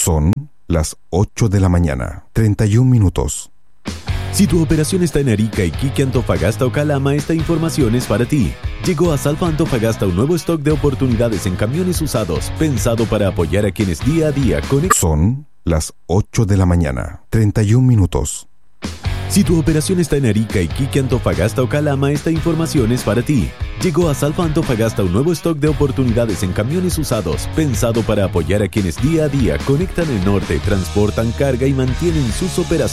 Son las 8 de la mañana, 31 minutos. Si tu operación está en Arica, Iquique, Antofagasta o Calama, esta información es para ti. Llegó a Salfa Antofagasta un nuevo stock de oportunidades en camiones usados, pensado para apoyar a quienes día a día Son las 8 de la mañana, 31 minutos. Si tu operación está en Arica, Iquique, Antofagasta o Calama, esta información es para ti. Llegó a Salfa Antofagasta un nuevo stock de oportunidades en camiones usados, pensado para apoyar a quienes día a día conectan el norte, transportan carga y mantienen sus operaciones.